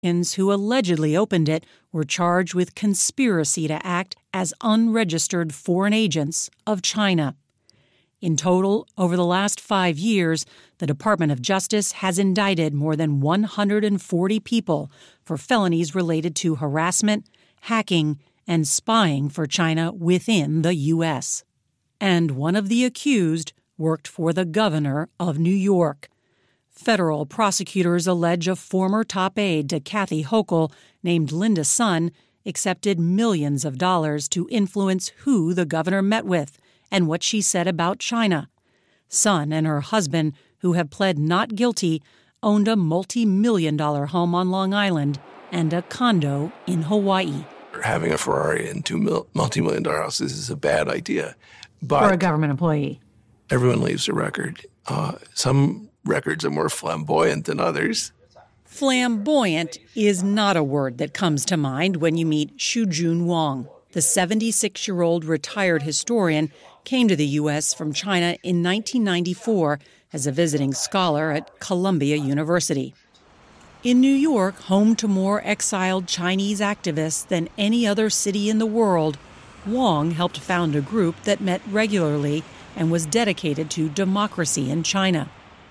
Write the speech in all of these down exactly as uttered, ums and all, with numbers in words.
Americans who allegedly opened it were charged with conspiracy to act as unregistered foreign agents of China. In total, over the last five years, the Department of Justice has indicted more than one hundred forty people for felonies related to harassment, hacking, and spying for China within the U S. And one of the accused worked for the governor of New York. Federal prosecutors allege a former top aide to Kathy Hochul, named Linda Sun, accepted millions of dollars to influence who the governor met with and what she said about China. Sun and her husband, who have pled not guilty, owned a multi-million dollar home on Long Island and a condo in Hawaii. Having a Ferrari and two mil- multi-million dollar houses is a bad idea. But for a government employee. Everyone leaves a record. Uh, some records are more flamboyant than others. Flamboyant is not a word that comes to mind when you meet Shujun Wang. The seventy-six-year-old retired historian came to the U S from China in nineteen ninety-four as a visiting scholar at Columbia University. In New York, home to more exiled Chinese activists than any other city in the world, Wang helped found a group that met regularly and was dedicated to democracy in China.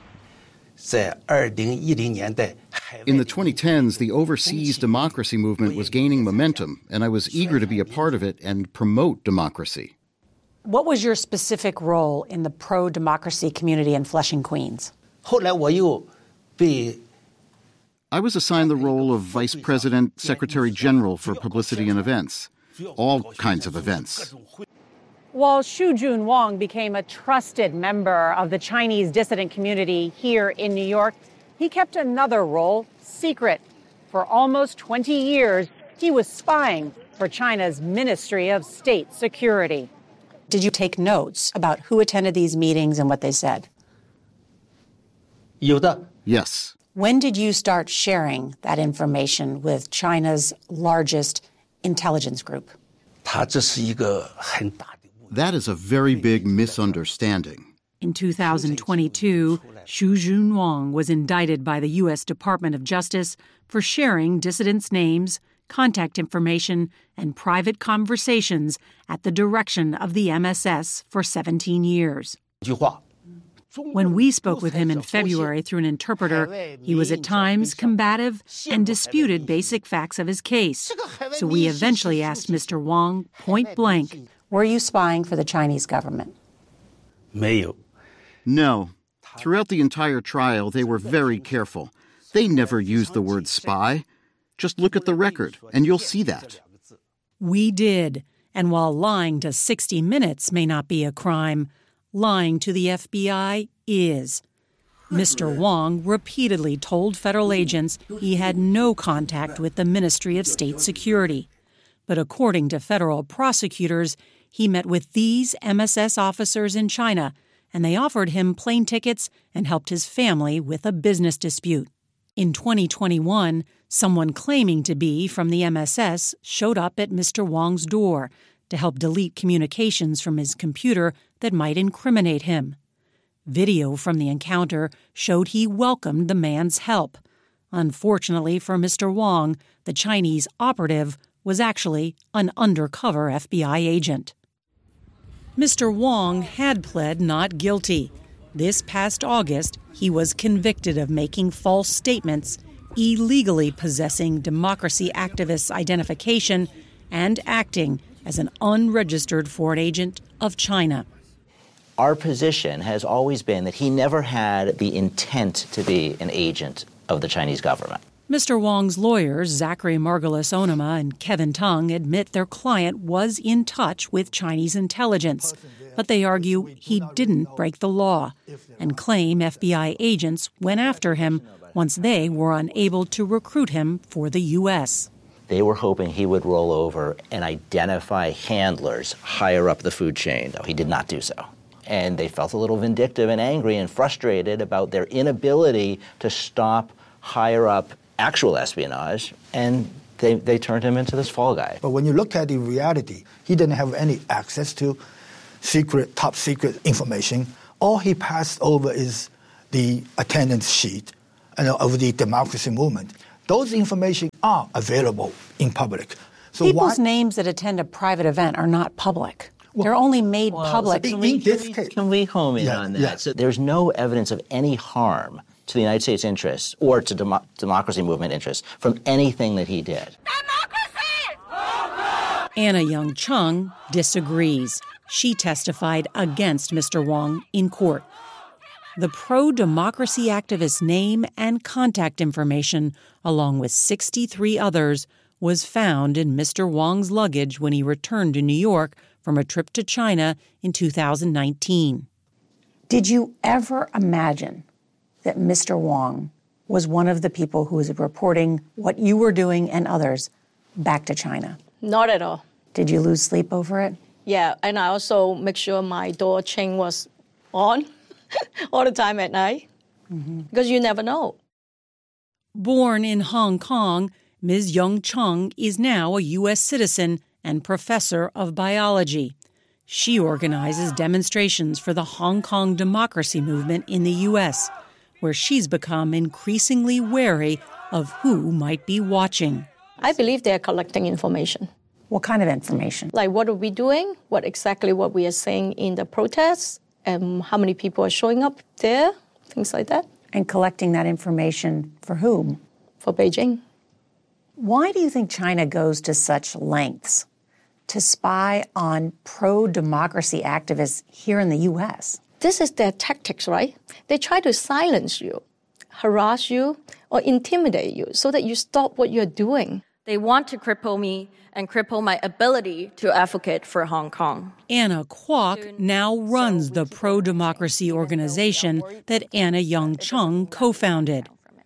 In the twenty tens, the overseas democracy movement was gaining momentum, and I was eager to be a part of it and promote democracy. What was your specific role in the pro-democracy community in Flushing, Queens? I was assigned the role of Vice President, Secretary General for Publicity and Events, all kinds of events. While Shujun Wang became a trusted member of the Chinese dissident community here in New York, he kept another role secret. For almost twenty years, he was spying for China's Ministry of State Security. Did you take notes about who attended these meetings and what they said? Yes. When did you start sharing that information with China's largest intelligence group? That is a very big misunderstanding. In two thousand twenty-two, Shujun Wang was indicted by the U S Department of Justice for sharing dissidents' names, contact information, and private conversations at the direction of the M S S for seventeen years. When we spoke with him in February through an interpreter, he was at times combative and disputed basic facts of his case. So we eventually asked Mister Wang point blank, were you spying for the Chinese government? No. Throughout the entire trial, they were very careful. They never used the word spy. Just look at the record, and you'll see that. We did. And while lying to sixty minutes may not be a crime, lying to the F B I is. Mister Wang repeatedly told federal agents he had no contact with the Ministry of State Security. But according to federal prosecutors, he met with these M S S officers in China, and they offered him plane tickets and helped his family with a business dispute. In twenty twenty-one, someone claiming to be from the M S S showed up at Mister Wang's door to help delete communications from his computer that might incriminate him. Video from the encounter showed he welcomed the man's help. Unfortunately for Mister Wang, the Chinese operative was actually an undercover F B I agent. Mister Wang had pled not guilty. This past August, he was convicted of making false statements, illegally possessing democracy activists' identification, and acting as an unregistered foreign agent of China. Our position has always been that he never had the intent to be an agent of the Chinese government. Mister Wang's lawyers, Zachary Margulis Onama and Kevin Tung, admit their client was in touch with Chinese intelligence, but they argue he didn't break the law and claim F B I agents went after him once they were unable to recruit him for the U S. They were hoping he would roll over and identify handlers higher up the food chain. No, he did not do so. And they felt a little vindictive and angry and frustrated about their inability to stop higher up actual espionage, and they, they turned him into this fall guy. But when you look at the reality, he didn't have any access to secret, top secret information. All he passed over is the attendance sheet of the democracy movement. Those information are available in public. So People's why, names that attend a private event are not public. Well, They're only made well, public. So can, we, in can, this we, case, can we home in yeah, on that? Yeah. So there's no evidence of any harm to the United States interests or to demo- democracy movement interests from anything that he did. Anna Young Chung disagrees. She testified against Mister Wong in court. The pro-democracy activist's name and contact information, along with sixty-three others, was found in Mister Wong's luggage when he returned to New York from a trip to China in two thousand nineteen. Did you ever imagine that Mister Wong was one of the people who was reporting what you were doing and others back to China? Not at all. Did you lose sleep over it? Yeah, and I also make sure my door chain was on all the time at night, mm-hmm. because you never know. Born in Hong Kong, Miz Young Chung is now a U S citizen and professor of biology. She organizes demonstrations for the Hong Kong democracy movement in the U S, where she's become increasingly wary of who might be watching. I believe they're collecting information. What kind of information? Like, what are we doing? What exactly what we are saying in the protests? And how many people are showing up there? Things like that. And collecting that information for whom? For Beijing. Why do you think China goes to such lengths to spy on pro-democracy activists here in the U S? This is their tactics, right? They try to silence you, harass you, or intimidate you so that you stop what you're doing. They want to cripple me and cripple my ability to advocate for Hong Kong. Anna Kwok now runs the pro-democracy organization that Anna Young Chung co-founded.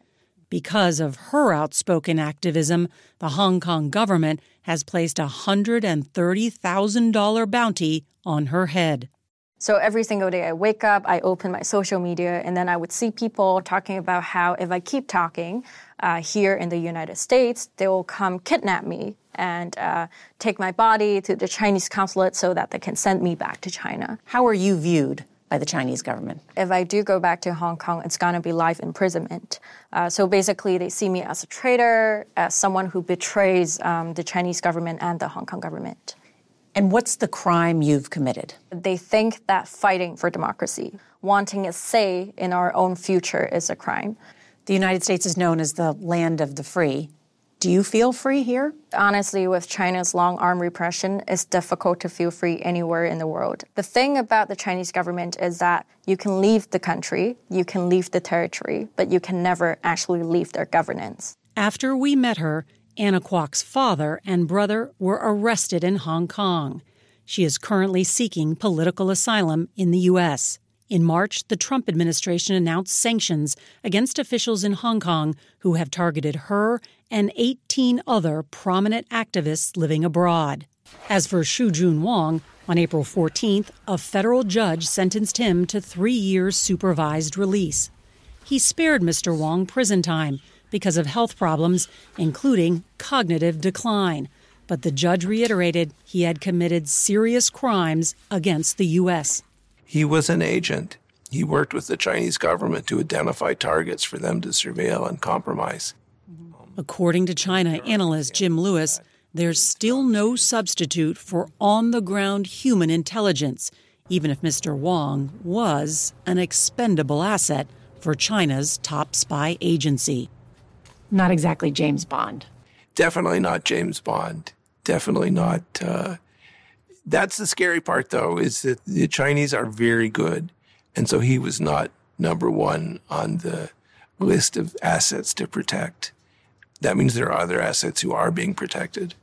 Because of her outspoken activism, the Hong Kong government has placed a one hundred thirty thousand dollars bounty on her head. So every single day I wake up, I open my social media, and then I would see people talking about how if I keep talking uh, here in the United States, they will come kidnap me and uh, take my body to the Chinese consulate so that they can send me back to China. How are you viewed by the Chinese government? If I do go back to Hong Kong, it's going to be life imprisonment. Uh, so basically, they see me as a traitor, as someone who betrays um, the Chinese government and the Hong Kong government. And what's the crime you've committed? They think that fighting for democracy, wanting a say in our own future is a crime. The United States is known as the land of the free. Do you feel free here? Honestly, with China's long-arm repression, it's difficult to feel free anywhere in the world. The thing about the Chinese government is that you can leave the country, you can leave the territory, but you can never actually leave their governance. After we met her, Anna Kwok's father and brother were arrested in Hong Kong. She is currently seeking political asylum in the U S. In March, the Trump administration announced sanctions against officials in Hong Kong who have targeted her and eighteen other prominent activists living abroad. As for Xu Jun Wang, on April fourteenth, a federal judge sentenced him to three years supervised release. He spared Mister Wang prison time because of health problems, including cognitive decline. But the judge reiterated he had committed serious crimes against the U S. He was an agent. He worked with the Chinese government to identify targets for them to surveil and compromise. According to China analyst Jim Lewis, there's still no substitute for on-the-ground human intelligence, even if Mister Wang was an expendable asset for China's top spy agency. Not exactly James Bond. Definitely not James Bond. Definitely not. Uh, that's the scary part, though, is that the Chinese are very good. And so he was not number one on the list of assets to protect. That means there are other assets who are being protected.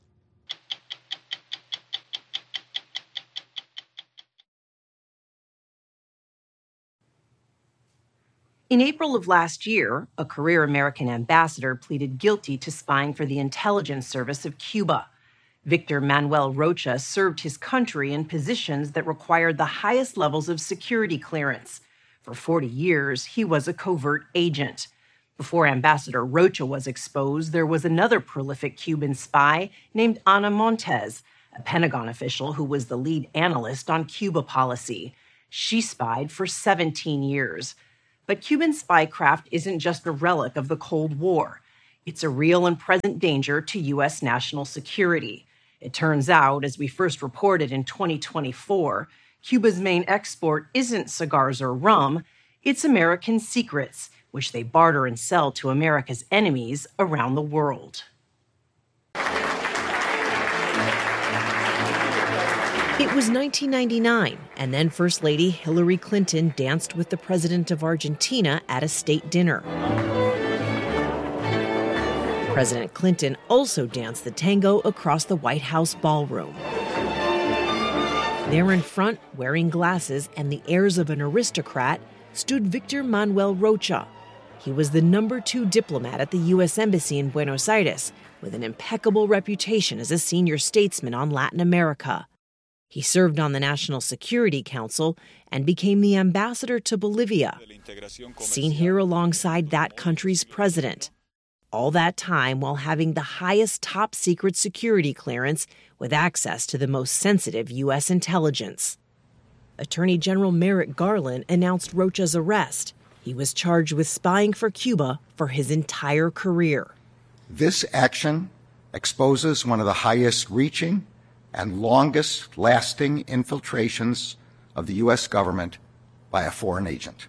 In April of last year, a career American ambassador pleaded guilty to spying for the intelligence service of Cuba. Victor Manuel Rocha served his country in positions that required the highest levels of security clearance. For forty years, he was a covert agent. Before Ambassador Rocha was exposed, there was another prolific Cuban spy named Ana Montes, a Pentagon official who was the lead analyst on Cuba policy. She spied for seventeen years. But Cuban spycraft isn't just a relic of the Cold War. It's a real and present danger to U S national security. It turns out, as we first reported in twenty twenty-four, Cuba's main export isn't cigars or rum, it's American secrets, which they barter and sell to America's enemies around the world. It was nineteen ninety-nine, and then First Lady Hillary Clinton danced with the president of Argentina at a state dinner. President Clinton also danced the tango across the White House ballroom. There in front, wearing glasses and the airs of an aristocrat, stood Victor Manuel Rocha. He was the number two diplomat at the U S Embassy in Buenos Aires, with an impeccable reputation as a senior statesman on Latin America. He served on the National Security Council and became the ambassador to Bolivia, seen here alongside that country's president. All that time while having the highest top-secret security clearance with access to the most sensitive U S intelligence. Attorney General Merrick Garland announced Rocha's arrest. He was charged with spying for Cuba for his entire career. This action exposes one of the highest-reaching and longest-lasting infiltrations of the U S government by a foreign agent.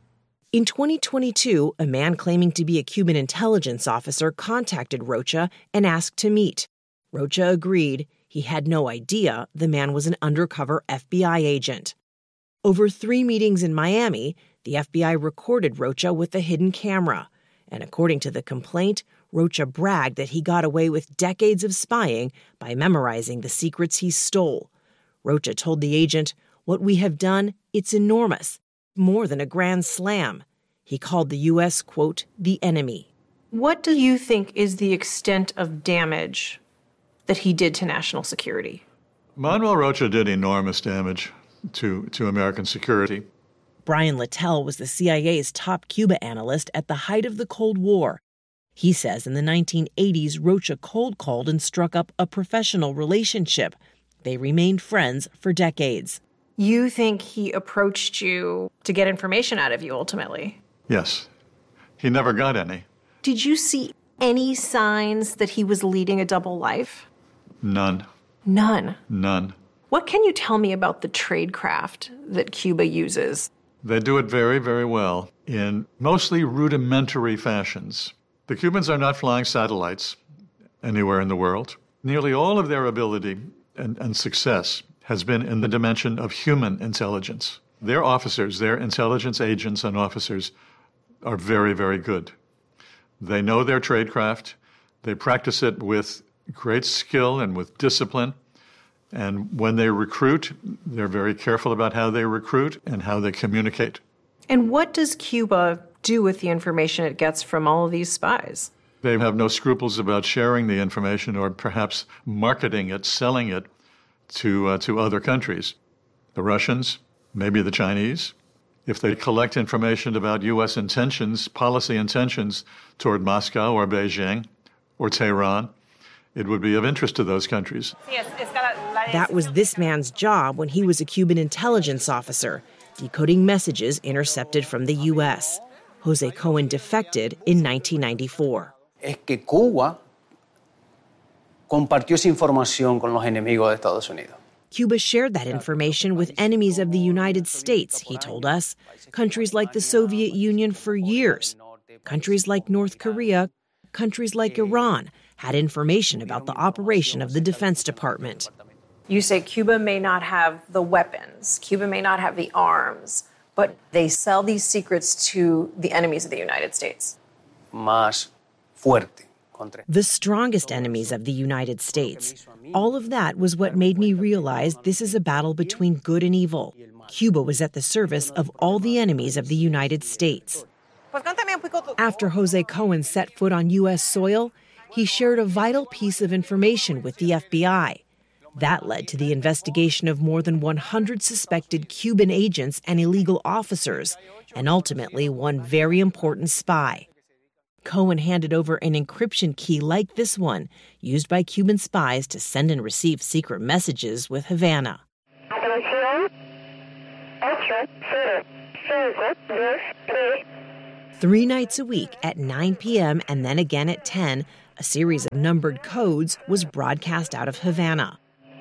In twenty twenty-two, a man claiming to be a Cuban intelligence officer contacted Rocha and asked to meet. Rocha agreed. He had no idea the man was an undercover F B I agent. Over three meetings in Miami, the F B I recorded Rocha with a hidden camera. And according to the complaint, Rocha bragged that he got away with decades of spying by memorizing the secrets he stole. Rocha told the agent, "What we have done, it's enormous. More than a grand slam." He called the U S, quote, the enemy. What do you think is the extent of damage that he did to national security? Manuel Rocha did enormous damage to, to American security. Brian Littell was the C I A's top Cuba analyst at the height of the Cold War. He says in the nineteen eighties, Rocha cold-called and struck up a professional relationship. They remained friends for decades. You think he approached you to get information out of you, ultimately? Yes. He never got any. Did you see any signs that he was leading a double life? None. None? None. What can you tell me about the tradecraft that Cuba uses? They do it very, very well in mostly rudimentary fashions. The Cubans are not flying satellites anywhere in the world. Nearly all of their ability and, and success has been in the dimension of human intelligence. Their officers, their intelligence agents and officers are very, very good. They know their tradecraft. They practice it with great skill and with discipline. And when they recruit, they're very careful about how they recruit and how they communicate. And what does Cuba do with the information it gets from all of these spies? They have no scruples about sharing the information or perhaps marketing it, selling it to uh, to other countries. The Russians, maybe the Chinese. If they collect information about U S intentions, policy intentions toward Moscow or Beijing or Tehran, it would be of interest to those countries. That was this man's job when he was a Cuban intelligence officer, decoding messages intercepted from the U S. Jose Cohen defected in nineteen ninety-four. Es que Cuba compartió esa información con los enemigos de Estados Unidos. Cuba shared that information with enemies of the United States, he told us. Countries like the Soviet Union for years. Countries like North Korea, countries like Iran had information about the operation of the Defense Department. You say Cuba may not have the weapons, Cuba may not have the arms, but they sell these secrets to the enemies of the United States. Más fuerte. The strongest enemies of the United States. All of that was what made me realize this is a battle between good and evil. Cuba was at the service of all the enemies of the United States. After Jose Cohen set foot on U S soil, he shared a vital piece of information with the F B I. That led to the investigation of more than one hundred suspected Cuban agents and illegal officers, and ultimately one very important spy. Cohen handed over an encryption key like this one, used by Cuban spies to send and receive secret messages with Havana. Three nights a week at nine p.m. and then again at ten, a series of numbered codes was broadcast out of Havana.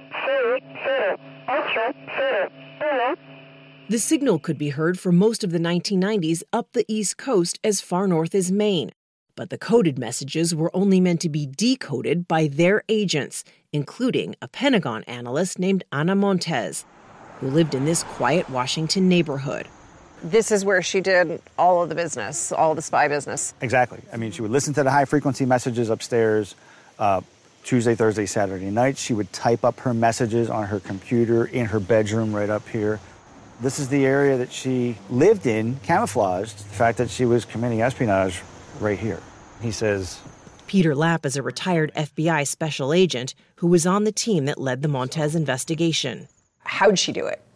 The signal could be heard for most of the nineteen nineties up the East Coast as far north as Maine. But the coded messages were only meant to be decoded by their agents, including a Pentagon analyst named Ana Montes, who lived in this quiet Washington neighborhood. This is where she did all of the business, all the spy business. Exactly. I mean, she would listen to the high-frequency messages upstairs uh, Tuesday, Thursday, Saturday night. She would type up her messages on her computer in her bedroom right up here. This is the area that she lived in, camouflaged, the fact that she was committing espionage right here. He says... Peter Lapp is a retired F B I special agent who was on the team that led the Montes investigation. How'd she do it?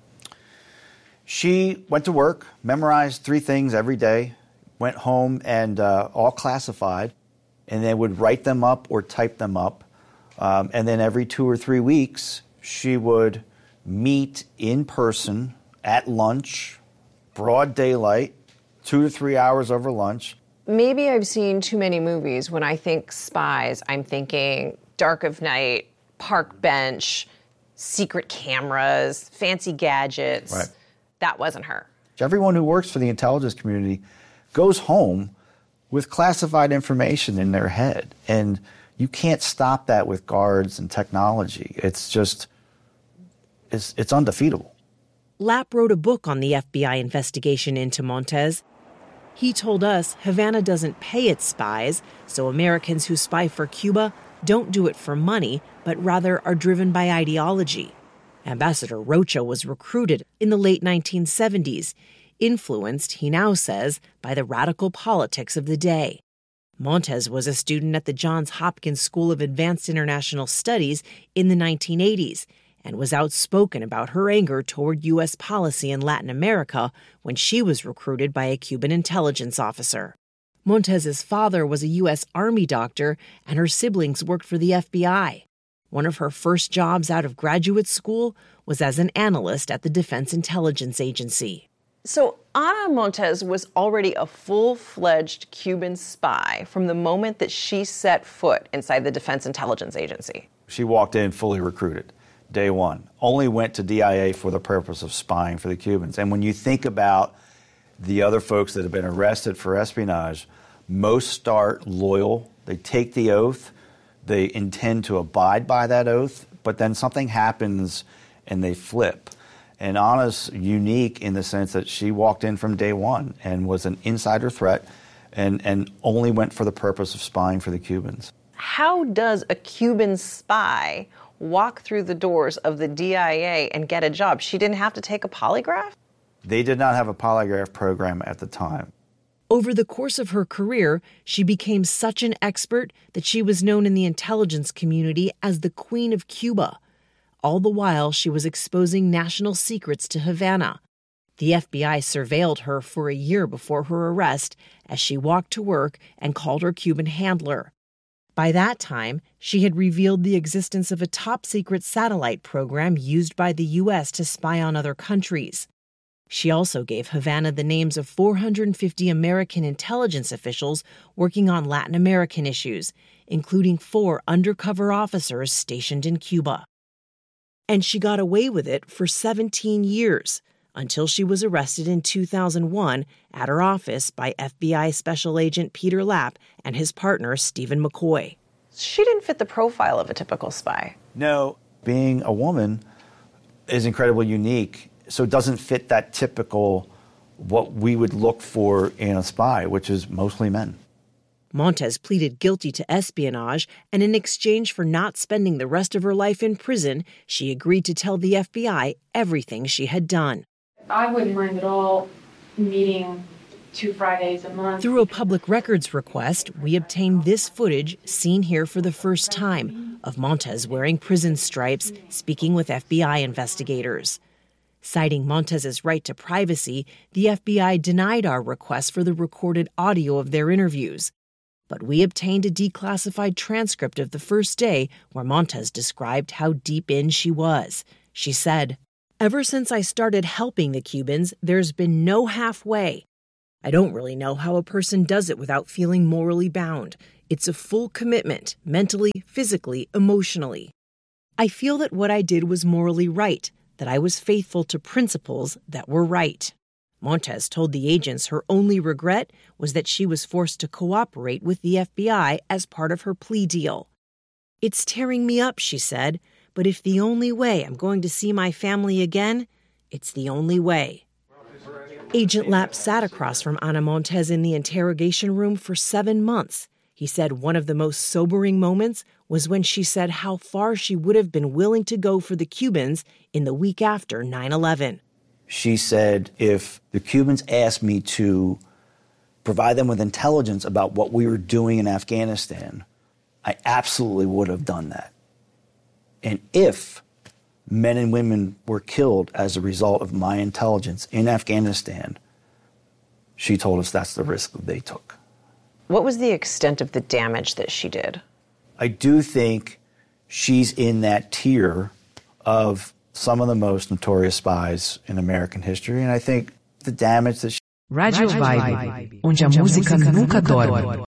She went to work, memorized three things every day, went home and uh, all classified, and then would write them up or type them up. Um, and then every two or three weeks, she would meet in person at lunch, broad daylight, two to three hours over lunch. Maybe I've seen too many movies. When I think spies, I'm thinking Dark of Night, Park Bench, secret cameras, fancy gadgets. Right. That wasn't her. Everyone who works for the intelligence community goes home with classified information in their head. And you can't stop that with guards and technology. It's just, it's, it's undefeatable. Lapp wrote a book on the F B I investigation into Montes. He told us Havana doesn't pay its spies, so Americans who spy for Cuba don't do it for money, but rather are driven by ideology. Ambassador Rocha was recruited in the late nineteen seventies, influenced, he now says, by the radical politics of the day. Montes was a student at the Johns Hopkins School of Advanced International Studies in the nineteen eighties and was outspoken about her anger toward U S policy in Latin America when she was recruited by a Cuban intelligence officer. Montes's father was a U S Army doctor, and her siblings worked for the F B I. One of her first jobs out of graduate school was as an analyst at the Defense Intelligence Agency. So Ana Montes was already a full-fledged Cuban spy from the moment that she set foot inside the Defense Intelligence Agency. She walked in fully recruited, day one. Only went to D I A for the purpose of spying for the Cubans. And when you think about the other folks that have been arrested for espionage, most start loyal. They take the oath. They intend to abide by that oath, but then something happens and they flip. And Ana's unique in the sense that she walked in from day one and was an insider threat and, and only went for the purpose of spying for the Cubans. How does a Cuban spy walk through the doors of the D I A and get a job? She didn't have to take a polygraph? They did not have a polygraph program at the time. Over the course of her career, she became such an expert that she was known in the intelligence community as the Queen of Cuba. All the while, she was exposing national secrets to Havana. The F B I surveilled her for a year before her arrest as she walked to work and called her Cuban handler. By that time, she had revealed the existence of a top-secret satellite program used by the U S to spy on other countries. She also gave Havana the names of four hundred fifty American intelligence officials working on Latin American issues, including four undercover officers stationed in Cuba. And she got away with it for seventeen years, until she was arrested in two thousand one at her office by F B I Special Agent Peter Lapp and his partner Stephen McCoy. She didn't fit the profile of a typical spy. No, being a woman is incredibly unique. So it doesn't fit that typical what we would look for in a spy, which is mostly men. Montes pleaded guilty to espionage, and in exchange for not spending the rest of her life in prison, she agreed to tell the F B I everything she had done. I wouldn't mind at all meeting two Fridays a month. Through a public records request, we obtained this footage, seen here for the first time, of Montes wearing prison stripes, speaking with F B I investigators. Citing Montes's right to privacy, the F B I denied our request for the recorded audio of their interviews. But we obtained a declassified transcript of the first day where Montes described how deep in she was. She said, "Ever since I started helping the Cubans, there's been no halfway. I don't really know how a person does it without feeling morally bound. It's a full commitment, mentally, physically, emotionally. I feel that what I did was morally right, that I was faithful to principles that were right. Montez told the agents her only regret was that she was forced to cooperate with the F B I as part of her plea deal. It's tearing me up, she said, but if the only way I'm going to see my family again, it's the only way. Agent Lapp sat across from Ana Montez in the interrogation room for seven months. He said one of the most sobering moments was when she said how far she would have been willing to go for the Cubans in the week after nine eleven. She said, if the Cubans asked me to provide them with intelligence about what we were doing in Afghanistan, I absolutely would have done that. And if men and women were killed as a result of my intelligence in Afghanistan, she told us that's the risk that they took. What was the extent of the damage that she did? I do think she's in that tier of some of the most notorious spies in American history, and I think the damage that she... Rádio Vibe, onde a música nunca dorme.